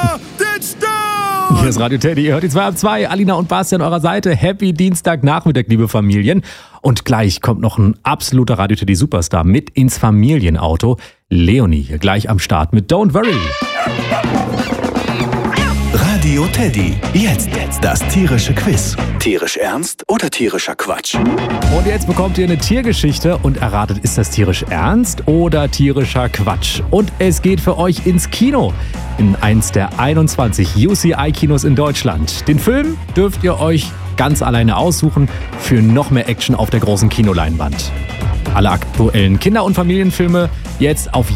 Hier ist Radio Teddy, ihr hört die 2 ab 2. Alina und Basti an eurer Seite. Happy Dienstagnachmittag, liebe Familien. Und gleich kommt noch ein absoluter Radio Teddy Superstar mit ins Familienauto. Leonie hier gleich am Start mit Don't Worry. Radio Teddy. Jetzt das tierische Quiz. Tierisch ernst oder tierischer Quatsch? Und jetzt bekommt ihr eine Tiergeschichte und erratet, ist das tierisch ernst oder tierischer Quatsch? Und es geht für euch ins Kino. In eins der 21 UCI-Kinos in Deutschland. Den Film dürft ihr euch ganz alleine aussuchen für noch mehr Action auf der großen Kinoleinwand. Alle aktuellen Kinder- und Familienfilme jetzt auf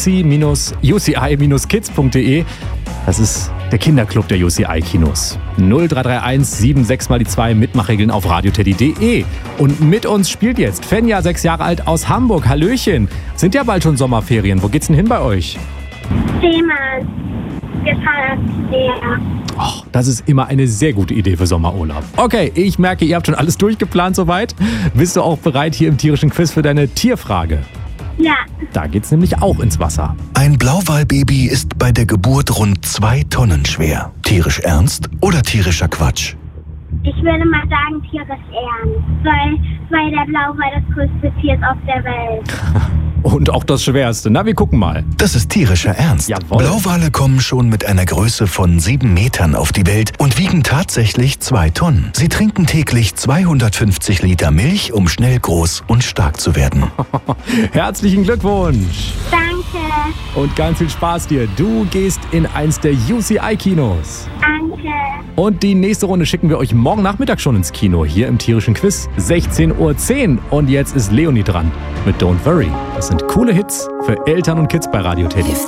uci-kids.de. Das ist der Kinderclub der UCI-Kinos. 0331 76 mal die 2 Mitmachregeln auf radioteddy.de. Und mit uns spielt jetzt Fenja, 6 Jahre alt aus Hamburg. Hallöchen. Sind ja bald schon Sommerferien. Wo geht's denn hin bei euch? Seemann. Wir fahren sehr. Oh, das ist immer eine sehr gute Idee für Sommerurlaub. Okay, ich merke, ihr habt schon alles durchgeplant soweit. Bist du auch bereit hier im tierischen Quiz für deine Tierfrage? Ja. Da geht's nämlich auch ins Wasser. Ein Blauwalbaby ist bei der Geburt rund 2 Tonnen schwer. Tierisch ernst oder tierischer Quatsch? Ich würde mal sagen tierisch ernst, weil der Blauwal das größte Tier ist auf der Welt. Und auch das Schwerste. Na, wir gucken mal. Das ist tierischer Ernst. Jawohl. Blauwale kommen schon mit einer Größe von 7 Metern auf die Welt und wiegen tatsächlich 2 Tonnen. Sie trinken täglich 250 Liter Milch, um schnell groß und stark zu werden. Herzlichen Glückwunsch. Danke. Und ganz viel Spaß dir. Du gehst in eins der UCI-Kinos. Danke. Und die nächste Runde schicken wir euch morgen Nachmittag schon ins Kino. Hier im tierischen Quiz. 16:10 Uhr. Und jetzt ist Leonie dran mit Don't Worry. Das sind coole Hits für Eltern und Kids bei Radio Teddy.